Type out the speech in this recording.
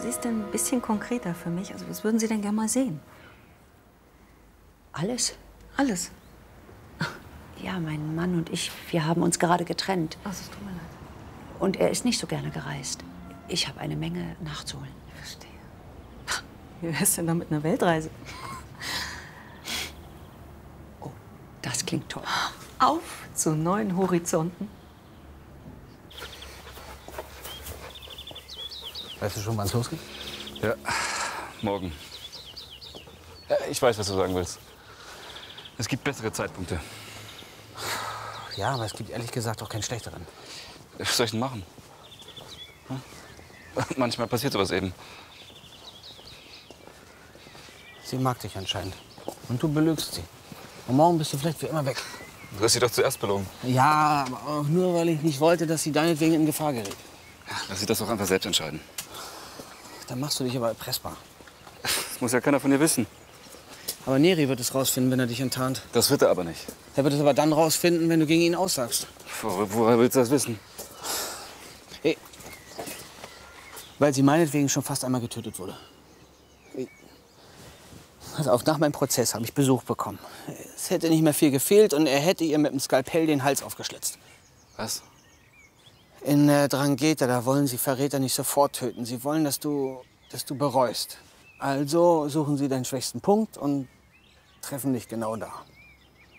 Sie es denn ein bisschen konkreter für mich? Also, was würden Sie denn gerne mal sehen? Alles? Alles. Ja, mein Mann und ich, wir haben uns gerade getrennt. Ach, es tut mir leid. Und er ist nicht so gerne gereist. Ich habe eine Menge nachzuholen. Ich verstehe. Wie wär's denn da mit einer Weltreise? Oh, das klingt toll. Auf zu neuen Horizonten. Weißt du schon, wann es losgeht? Ja, morgen. Ja, ich weiß, was du sagen willst. Es gibt bessere Zeitpunkte. Ja, aber es gibt ehrlich gesagt auch keinen schlechteren. Was soll ich denn machen? Hm? Manchmal passiert sowas eben. Sie mag dich anscheinend. Und du belügst sie. Und morgen bist du vielleicht für immer weg. Du hast sie doch zuerst belogen. Ja, aber auch nur, weil ich nicht wollte, dass sie deinetwegen in Gefahr gerät. Lass sie das doch einfach selbst entscheiden. Dann machst du dich aber erpressbar. Das muss ja keiner von dir wissen. Aber Neri wird es rausfinden, wenn er dich enttarnt. Das wird er aber nicht. Er wird es aber dann rausfinden, wenn du gegen ihn aussagst. Woher willst du das wissen? Hey, weil sie meinetwegen schon fast einmal getötet wurde. Pass auf, nach meinem Prozess habe ich Besuch bekommen. Es hätte nicht mehr viel gefehlt und er hätte ihr mit dem Skalpell den Hals aufgeschlitzt. Was? In Drangheta, da wollen sie Verräter nicht sofort töten. Sie wollen, dass du bereust. Also suchen sie deinen schwächsten Punkt und treffen dich genau da.